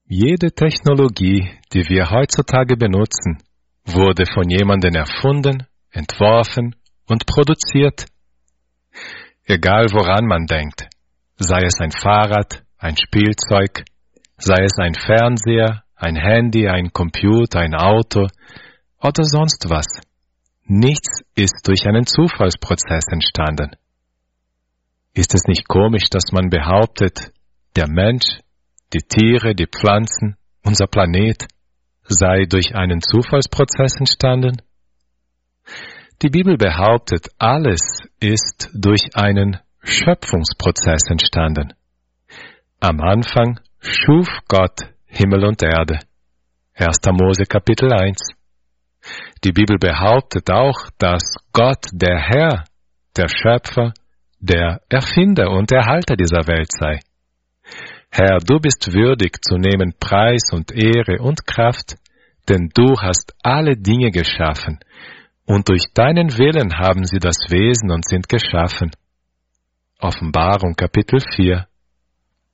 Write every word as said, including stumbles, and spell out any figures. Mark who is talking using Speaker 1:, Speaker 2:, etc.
Speaker 1: Jede Technologie, die wir heutzutage benutzen, wurde von jemandem erfunden, entworfen und produziert. Egal woran man denkt, sei es ein Fahrrad, ein Spielzeug, sei es ein Fernseher, ein Handy, ein Computer, ein Auto oder sonst was. Nichts ist durch einen Zufallsprozess entstanden. Ist es nicht komisch, dass man behauptet, der Mensch, die Tiere, die Pflanzen, unser Planet sei durch einen Zufallsprozess entstanden? Die Bibel behauptet, alles ist durch einen Schöpfungsprozess entstanden. Am Anfang schuf Gott Himmel und Erde. erster Mose Kapitel eins. Die Bibel behauptet auch, dass Gott der Herr, der Schöpfer, der Erfinder und Erhalter dieser Welt sei. Herr, du bist würdig zu nehmen Preis und Ehre und Kraft, denn du hast alle Dinge geschaffen, und durch deinen Willen haben sie das Wesen und sind geschaffen. Offenbarung Kapitel vier.